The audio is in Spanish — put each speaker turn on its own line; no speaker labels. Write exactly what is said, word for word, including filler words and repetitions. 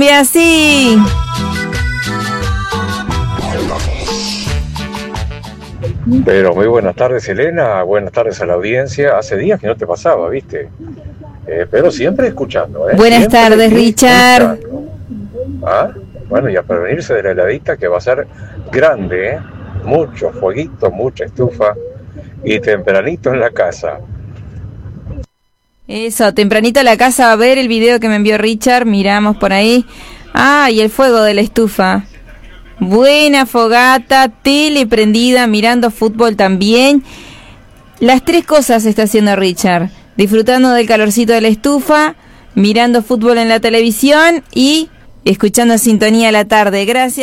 cumbia, sí.
Pero muy buenas tardes, Elena, buenas tardes a la audiencia. Hace días que no te pasaba, ¿viste? Eh, pero siempre escuchando, ¿eh?
Buenas
Siempre
tardes, Richard.
escuchando. ¿Ah? Bueno, y a prevenirse de la heladita que va a ser grande, ¿eh? Mucho fueguito, mucha estufa y tempranito en la casa.
Eso, tempranito a la casa a ver el video que me envió Richard, miramos por ahí. Ah, y el fuego de la estufa. Buena fogata, tele prendida, mirando fútbol también. Las tres cosas está haciendo Richard. Disfrutando del calorcito de la estufa, mirando fútbol en la televisión y escuchando Sintonía a la tarde. Gracias.